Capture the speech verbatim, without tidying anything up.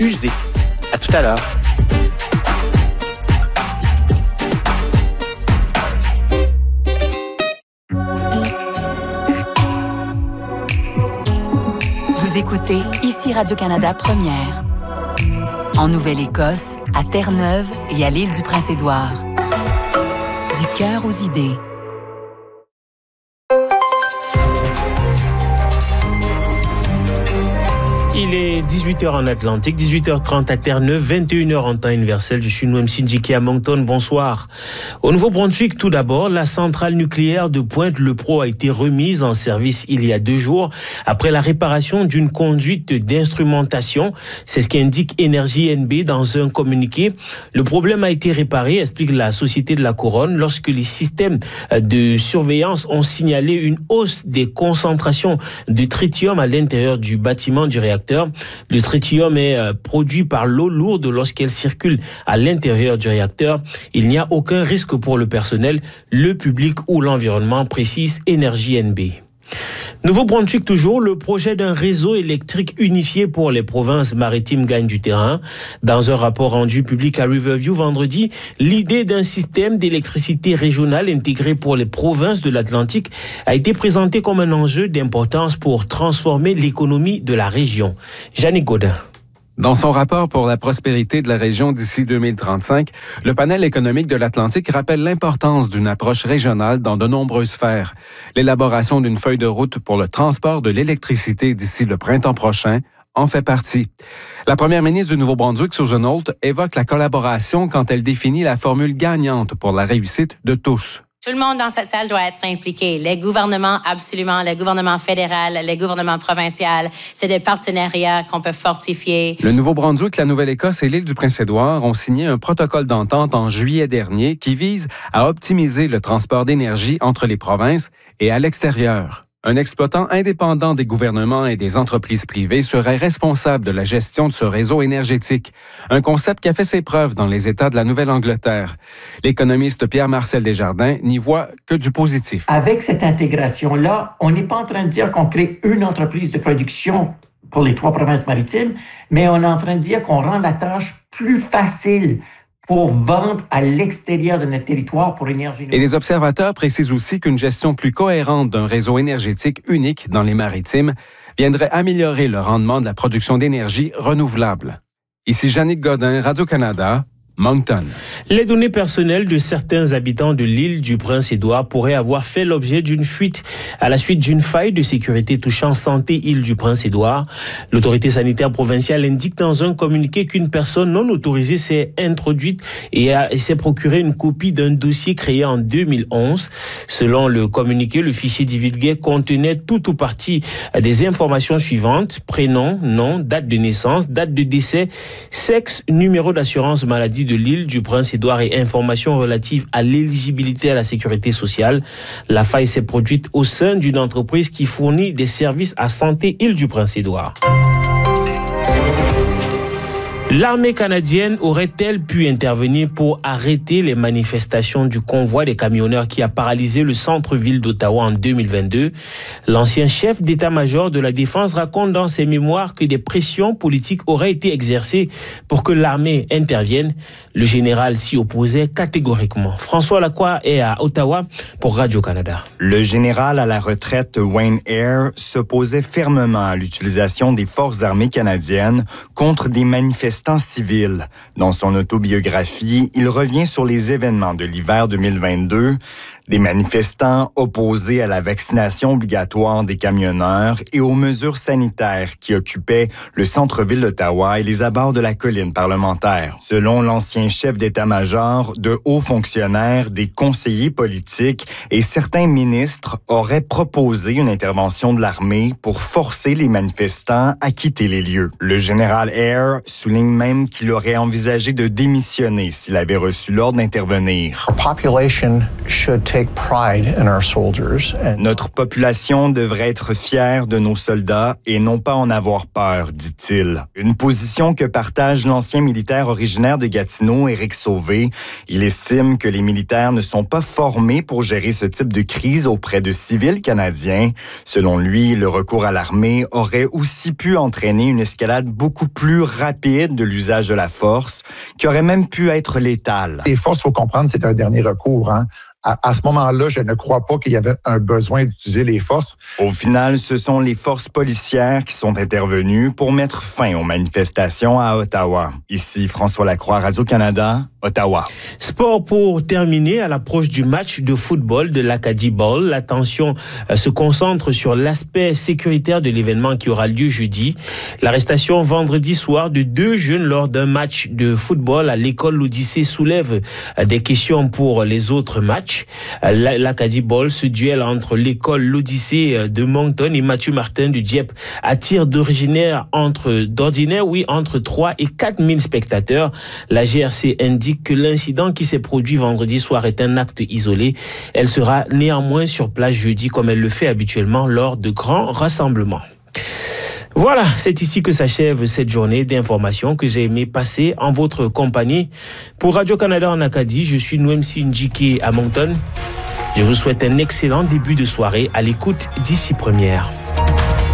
usés. À tout à l'heure. Vous écoutez ici Radio-Canada Première. En Nouvelle-Écosse, à Terre-Neuve et à l'île du Prince-Édouard. Du cœur aux idées. Il est dix-huit heures en Atlantique, dix-huit heures trente à Terre-Neuve, vingt et une heures en temps universel. Je suis Noam Sindjiki à Moncton. Bonsoir. Au Nouveau-Brunswick, tout d'abord, la centrale nucléaire de Pointe-le-Pro a été remise en service il y a deux jours après la réparation d'une conduite d'instrumentation. C'est ce qu'indique Énergie N B dans un communiqué. Le problème a été réparé, explique la Société de la Couronne, lorsque les systèmes de surveillance ont signalé une hausse des concentrations de tritium à l'intérieur du bâtiment du réacteur. Le tritium est produit par l'eau lourde lorsqu'elle circule à l'intérieur du réacteur. Il n'y a aucun risque pour le personnel, le public ou l'environnement, précise Énergie N B. Nouveau-Brunswick toujours, le projet d'un réseau électrique unifié pour les provinces maritimes gagne du terrain. Dans un rapport rendu public à Riverview vendredi, l'idée d'un système d'électricité régional intégré pour les provinces de l'Atlantique a été présentée comme un enjeu d'importance pour transformer l'économie de la région. Jannick Gaudin. Dans son rapport pour la prospérité de la région d'ici deux mille trente-cinq, le panel économique de l'Atlantique rappelle l'importance d'une approche régionale dans de nombreuses sphères. L'élaboration d'une feuille de route pour le transport de l'électricité d'ici le printemps prochain en fait partie. La première ministre du Nouveau-Brunswick, Susan Holt, évoque la collaboration quand elle définit la formule gagnante pour la réussite de tous. Tout le monde dans cette salle doit être impliqué. Les gouvernements, absolument. Les gouvernements fédéraux, les gouvernements provinciaux. C'est des partenariats qu'on peut fortifier. Le Nouveau-Brunswick, la Nouvelle-Écosse et l'île du Prince-Édouard ont signé un protocole d'entente en juillet dernier qui vise à optimiser le transport d'énergie entre les provinces et à l'extérieur. Un exploitant indépendant des gouvernements et des entreprises privées serait responsable de la gestion de ce réseau énergétique, un concept qui a fait ses preuves dans les États de la Nouvelle-Angleterre. L'économiste Pierre-Marcel Desjardins n'y voit que du positif. Avec cette intégration-là, on n'est pas en train de dire qu'on crée une entreprise de production pour les trois provinces maritimes, mais on est en train de dire qu'on rend la tâche plus facile pour vendre à l'extérieur de notre territoire pour énergie. Et les observateurs précisent aussi qu'une gestion plus cohérente d'un réseau énergétique unique dans les maritimes viendrait améliorer le rendement de la production d'énergie renouvelable. Ici Jannick Gaudin, Radio-Canada, Moncton. Les données personnelles de certains habitants de l'île du Prince-Édouard pourraient avoir fait l'objet d'une fuite à la suite d'une faille de sécurité touchant Santé Île du Prince-Édouard. L'autorité sanitaire provinciale indique dans un communiqué qu'une personne non autorisée s'est introduite et, a, et s'est procuré une copie d'un dossier créé en deux mille onze. Selon le communiqué, le fichier divulgué contenait tout ou partie des informations suivantes: prénom, nom, date de naissance, date de décès, sexe, numéro d'assurance maladie de l'île du Prince-Édouard et informations relatives à l'éligibilité à la sécurité sociale. La faille s'est produite au sein d'une entreprise qui fournit des services à Santé Île du Prince-Édouard. L'armée canadienne aurait-elle pu intervenir pour arrêter les manifestations du convoi des camionneurs qui a paralysé le centre-ville d'Ottawa en deux mille vingt-deux? L'ancien chef d'état-major de la Défense raconte dans ses mémoires que des pressions politiques auraient été exercées pour que l'armée intervienne. Le général s'y opposait catégoriquement. François Lacroix est à Ottawa pour Radio-Canada. Le général à la retraite Wayne Eyre s'opposait fermement à l'utilisation des forces armées canadiennes contre des manifestants civils. Dans son autobiographie, il revient sur les événements de l'hiver deux mille vingt-deux, des manifestants opposés à la vaccination obligatoire des camionneurs et aux mesures sanitaires qui occupaient le centre-ville d'Ottawa et les abords de la colline parlementaire. Selon l'ancien chef d'état-major, de hauts fonctionnaires, des conseillers politiques et certains ministres auraient proposé une intervention de l'armée pour forcer les manifestants à quitter les lieux. Le général Eyre souligne même qu'il aurait envisagé de démissionner s'il avait reçu l'ordre d'intervenir. Notre population devrait être fière de nos soldats et non pas en avoir peur, dit-il. Une position que partage l'ancien militaire originaire de Gatineau, Éric Sauvé. Il estime que les militaires ne sont pas formés pour gérer ce type de crise auprès de civils canadiens. Selon lui, le recours à l'armée aurait aussi pu entraîner une escalade beaucoup plus rapide de l'usage de la force, qui aurait même pu être létale. Les forces, il faut comprendre, c'est un dernier recours, hein? À, à ce moment-là, je ne crois pas qu'il y avait un besoin d'utiliser les forces. Au final, ce sont les forces policières qui sont intervenues pour mettre fin aux manifestations à Ottawa. Ici, François Lacroix, Radio-Canada, Ottawa. Sport pour terminer, à l'approche du match de football de l'Acadie Bowl, l'attention se concentre sur l'aspect sécuritaire de l'événement qui aura lieu jeudi. L'arrestation vendredi soir de deux jeunes lors d'un match de football à l'école L'Odyssée soulève des questions pour les autres matchs. L'Acadie Bowl, ce duel entre l'école L'Odyssée de Moncton et Mathieu Martin de Dieppe attire d'originaire entre, d'ordinaire, oui, entre trois et quatre mille spectateurs. La G R C indique que l'incident qui s'est produit vendredi soir est un acte isolé. Elle sera néanmoins sur place jeudi comme elle le fait habituellement lors de grands rassemblements. Voilà, c'est ici que s'achève cette journée d'information que j'ai aimé passer en votre compagnie. Pour Radio-Canada en Acadie, je suis Nwemsi Njike à Moncton. Je vous souhaite un excellent début de soirée à l'écoute d'Ici Première.